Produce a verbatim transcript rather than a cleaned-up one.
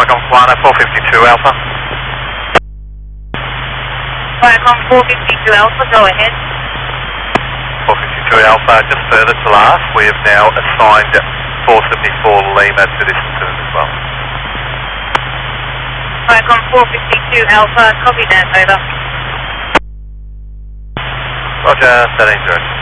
Vicom Flying at four fifty-two Alpha. Vicom four fifty-two Alpha, go ahead. four fifty-two Alpha, just further to last, we have now assigned four seventy-four Lima to this incident as well. Vicom four fifty-two Alpha, copy that, over. Roger, setting direct.